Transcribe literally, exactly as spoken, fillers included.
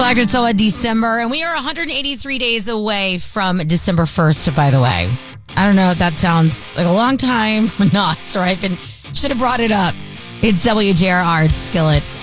Collector so December, and we are one hundred eighty-three days away from December first, by the way. I don't know if that sounds like a long time or not, so I should have brought it up. It's W J R R, it's Skillet.